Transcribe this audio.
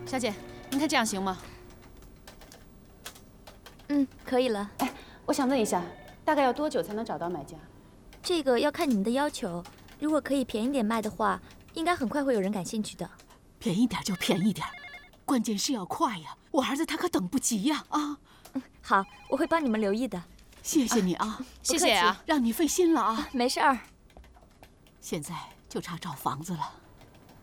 小姐，您看这样行吗？ 嗯，可以了。 哎，我想问一下，大概要多久才能找到买家？ 这个要看你们的要求，如果可以便宜点卖的话，应该很快会有人感兴趣的。 便宜点就便宜点，关键是要快呀！我儿子他可等不及呀！啊， 好，我会帮你们留意的。 谢谢你啊， 谢谢啊， 让你费心了啊。 没事儿。 现在就差找房子了。